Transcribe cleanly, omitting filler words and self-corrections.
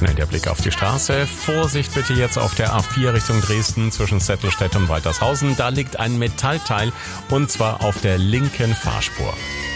Schnell der Blick auf die Straße. Vorsicht bitte jetzt auf der A4 Richtung Dresden zwischen Zettelstedt und Waltershausen. Da liegt ein Metallteil und zwar auf der linken Fahrspur.